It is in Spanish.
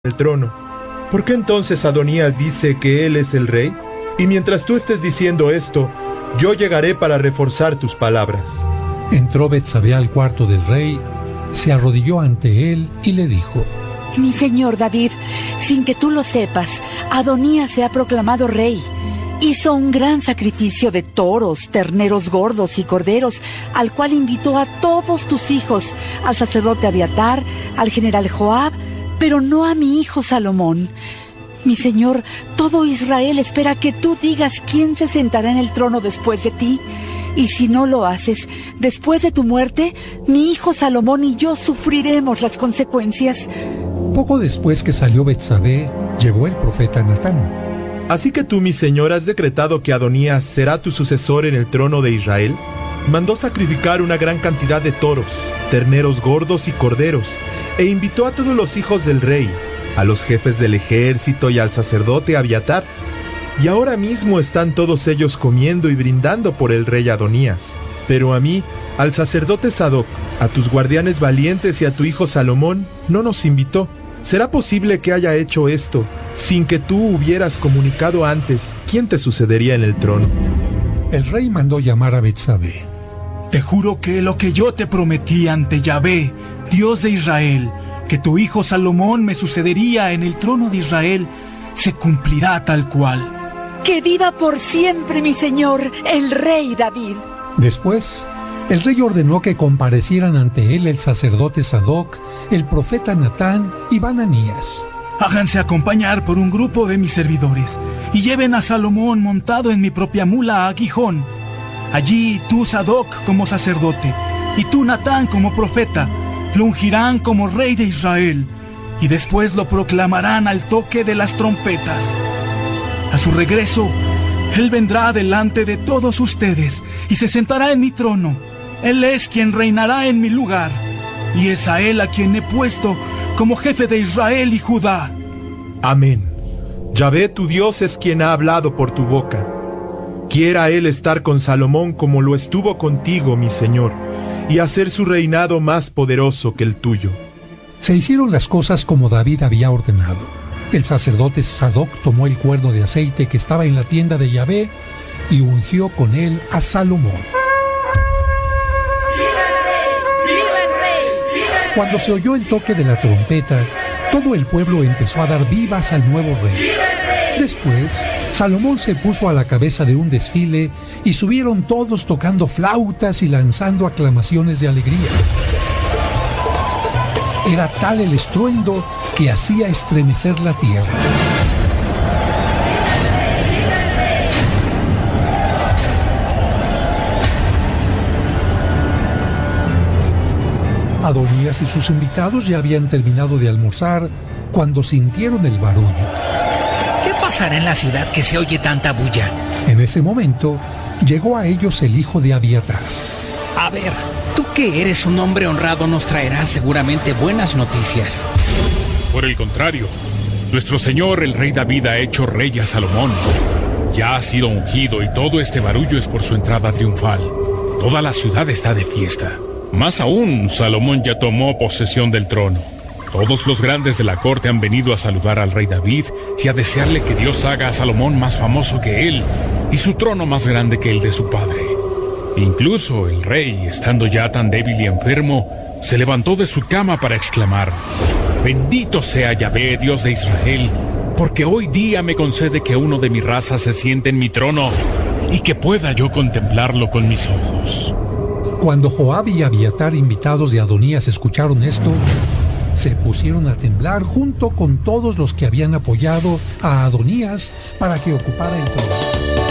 el trono. ¿Por qué entonces Adonías dice que él es el rey? Y mientras tú estés diciendo esto, yo llegaré para reforzar tus palabras. Entró Betsabé al cuarto del rey, se arrodilló ante él y le dijo: Mi señor David, sin que tú lo sepas, Adonías se ha proclamado rey. Hizo un gran sacrificio de toros, terneros gordos y corderos, al cual invitó a todos tus hijos, al sacerdote Abiatar, al general Joab, pero no a mi hijo Salomón. Mi señor, todo Israel espera que tú digas quién se sentará en el trono después de ti. Y si no lo haces, después de tu muerte, mi hijo Salomón y yo sufriremos las consecuencias. Poco después que salió Betsabé, llegó el profeta Natán. Así que tú, mi señor, has decretado que Adonías será tu sucesor en el trono de Israel. Mandó sacrificar una gran cantidad de toros, terneros gordos y corderos, e invitó a todos los hijos del rey, a los jefes del ejército y al sacerdote Abiatar. Y ahora mismo están todos ellos comiendo y brindando por el rey Adonías. Pero a mí, al sacerdote Sadoc, a tus guardianes valientes y a tu hijo Salomón, no nos invitó. ¿Será posible que haya hecho esto sin que tú hubieras comunicado antes quién te sucedería en el trono? El rey mandó llamar a Betsabé. Te juro que lo que yo te prometí ante Yahvé, Dios de Israel, que tu hijo Salomón me sucedería en el trono de Israel, se cumplirá tal cual. ¡Que viva por siempre, mi señor, el rey David! Después, el rey ordenó que comparecieran ante él el sacerdote Sadoc, el profeta Natán y Bananías. Háganse acompañar por un grupo de mis servidores y lleven a Salomón montado en mi propia mula a Gijón. Allí tú, Sadoc, como sacerdote, y tú, Natán, como profeta, lo ungirán como rey de Israel, y después lo proclamarán al toque de las trompetas. A su regreso, él vendrá delante de todos ustedes y se sentará en mi trono. Él es quien reinará en mi lugar, y es a él a quien he puesto como jefe de Israel y Judá. Amén. Yahvé tu Dios es quien ha hablado por tu boca. Quiera él estar con Salomón como lo estuvo contigo, mi señor, y hacer su reinado más poderoso que el tuyo. Se hicieron las cosas como David había ordenado. El sacerdote Sadoc tomó el cuerno de aceite que estaba en la tienda de Yahvé y ungió con él a Salomón. Cuando se oyó el toque de la trompeta, todo el pueblo empezó a dar vivas al nuevo rey. Después, Salomón se puso a la cabeza de un desfile y subieron todos tocando flautas y lanzando aclamaciones de alegría. Era tal el estruendo que hacía estremecer la tierra. Adonías y sus invitados ya habían terminado de almorzar cuando sintieron el barullo. ¿Qué pasará en la ciudad que se oye tanta bulla? En ese momento, llegó a ellos el hijo de Abiatar. A ver, tú que eres un hombre honrado nos traerás seguramente buenas noticias. Por el contrario, nuestro señor el rey David ha hecho rey a Salomón. Ya ha sido ungido y todo este barullo es por su entrada triunfal. Toda la ciudad está de fiesta. Más aún, Salomón ya tomó posesión del trono. Todos los grandes de la corte han venido a saludar al rey David y a desearle que Dios haga a Salomón más famoso que él y su trono más grande que el de su padre. Incluso el rey, estando ya tan débil y enfermo, se levantó de su cama para exclamar: «Bendito sea Yahvé, Dios de Israel, porque hoy día me concede que uno de mi raza se siente en mi trono y que pueda yo contemplarlo con mis ojos». Cuando Joab y Abiatar, invitados de Adonías, escucharon esto, se pusieron a temblar junto con todos los que habían apoyado a Adonías para que ocupara el trono.